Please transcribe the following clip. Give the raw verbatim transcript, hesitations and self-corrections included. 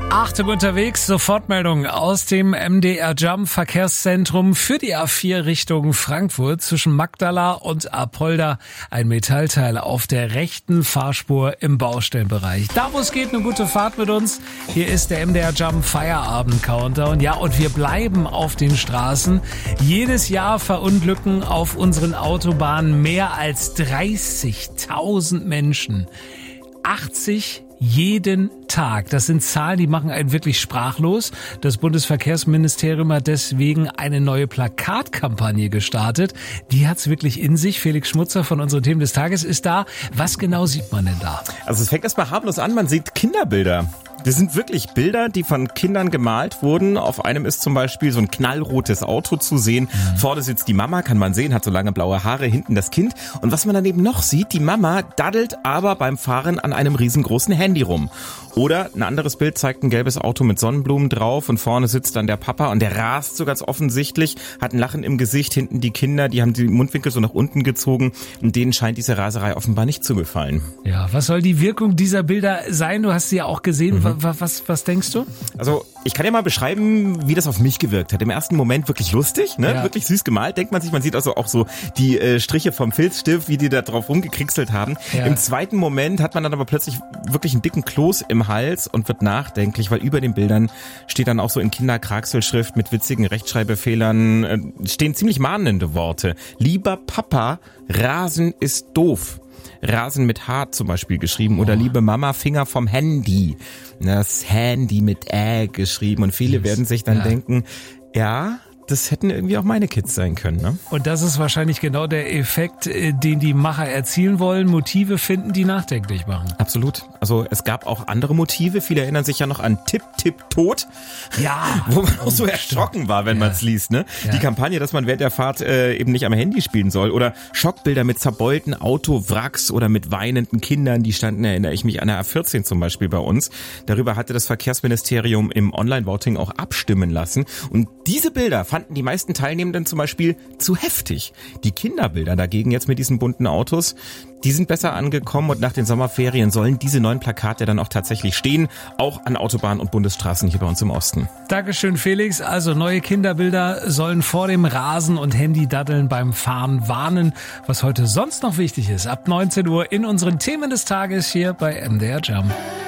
Achtung unterwegs, Sofortmeldung aus dem M D R Jump Verkehrszentrum für die A vier Richtung Frankfurt zwischen Magdala und Apolda. Ein Metallteil auf der rechten Fahrspur im Baustellenbereich. Da wo es geht, eine gute Fahrt mit uns. Hier ist der M D R Jump Feierabend Countdown. Ja, und wir bleiben auf den Straßen. Jedes Jahr verunglücken auf unseren Autobahnen mehr als dreißigtausend Menschen. achtzig jeden Tag. Das sind Zahlen, die machen einen wirklich sprachlos. Das Bundesverkehrsministerium hat deswegen eine neue Plakatkampagne gestartet. Die hat's wirklich in sich. Felix Schmutzer von unseren Themen des Tages ist da. Was genau sieht man denn da? Also es fängt erstmal harmlos an. Man sieht Kinderbilder. Das sind wirklich Bilder, die von Kindern gemalt wurden. Auf einem ist zum Beispiel so ein knallrotes Auto zu sehen. Mhm. Vorne sitzt die Mama, kann man sehen, hat so lange blaue Haare, hinten das Kind. Und was man daneben noch sieht, die Mama daddelt aber beim Fahren an einem riesengroßen Handy rum. Oder ein anderes Bild zeigt ein gelbes Auto mit Sonnenblumen drauf und vorne sitzt dann der Papa und der rast so ganz offensichtlich, hat ein Lachen im Gesicht, hinten die Kinder, die haben die Mundwinkel so nach unten gezogen und denen scheint diese Raserei offenbar nicht zu gefallen. Ja, was soll die Wirkung dieser Bilder sein? Du hast sie ja auch gesehen. Mhm. Was, was, was denkst du? Also ich kann ja mal beschreiben, wie das auf mich gewirkt hat. Im ersten Moment wirklich lustig, ne? Ja. Wirklich süß gemalt, denkt man sich. Man sieht also auch so die äh, Striche vom Filzstift, wie die da drauf rumgekriegselt haben. Ja. Im zweiten Moment hat man dann aber plötzlich wirklich einen dicken Kloß im Hals und wird nachdenklich, weil über den Bildern steht dann auch so in Kinderkraxelschrift mit witzigen Rechtschreibfehlern, äh, stehen ziemlich mahnende Worte. Lieber Papa, Rasen ist doof. Rasen mit H zum Beispiel geschrieben. Oder oh. Liebe Mama, Finger vom Handy. Das Handy mit Ä geschrieben. Und viele yes. werden sich dann ja. denken, ja, das hätten irgendwie auch meine Kids sein können, ne? Und das ist wahrscheinlich genau der Effekt, den die Macher erzielen wollen. Motive finden, die nachdenklich machen. Absolut. Also es gab auch andere Motive. Viele erinnern sich ja noch an Tipp, Tipp, Tot. Ja. Wo man auch so erschrocken war, wenn ja. man es liest, ne? Ja. Die Kampagne, dass man während der Fahrt äh, eben nicht am Handy spielen soll. Oder Schockbilder mit zerbeulten Autowracks oder mit weinenden Kindern. Die standen, erinnere ich mich, an der A vierzehn zum Beispiel bei uns. Darüber hatte das Verkehrsministerium im Online-Voting auch abstimmen lassen. Und diese Bilder fanden die meisten Teilnehmenden zum Beispiel zu heftig. Die Kinderbilder dagegen jetzt mit diesen bunten Autos, die sind besser angekommen und nach den Sommerferien sollen diese neuen Plakate dann auch tatsächlich stehen, auch an Autobahnen und Bundesstraßen hier bei uns im Osten. Dankeschön, Felix. Also neue Kinderbilder sollen vor dem Rasen und Handy-Daddeln beim Fahren warnen. Was heute sonst noch wichtig ist, ab neunzehn Uhr in unseren Themen des Tages hier bei M D R Jump.